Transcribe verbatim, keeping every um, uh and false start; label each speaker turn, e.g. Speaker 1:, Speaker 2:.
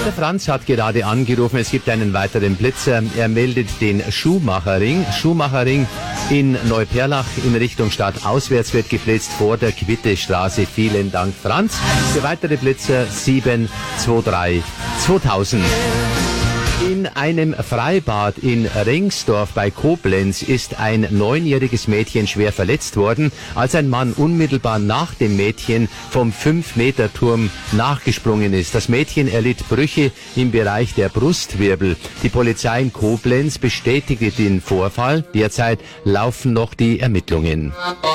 Speaker 1: Der Franz hat gerade angerufen, es gibt einen weiteren Blitzer. Er meldet den Schuhmacherring. Schuhmacherring in Neuperlach in Richtung Stadt auswärts wird geblitzt vor der Quittestraße. Vielen Dank, Franz. Für weitere Blitzer sieben zwei drei zweitausend. In einem Freibad in Rengsdorf bei Koblenz ist ein neunjähriges Mädchen schwer verletzt worden, als ein Mann unmittelbar nach dem Mädchen vom fünf Meter Turm nachgesprungen ist. Das Mädchen erlitt Brüche im Bereich der Brustwirbel. Die Polizei in Koblenz bestätigte den Vorfall. Derzeit laufen noch die Ermittlungen.